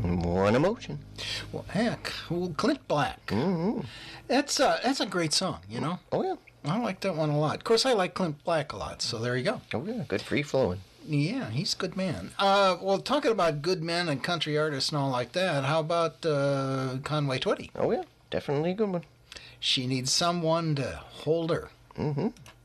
One emotion. Well, heck, well, Clint Black. That's a great song, you know? Oh, yeah. I like that one a lot. Of course, I like Clint Black a lot, so there you go. Oh, yeah. Good free flowing. Yeah, he's a good man. Well, talking about good men and country artists and all like that, how about Conway Twitty? Oh, yeah. Definitely a good one. She needs someone to hold her.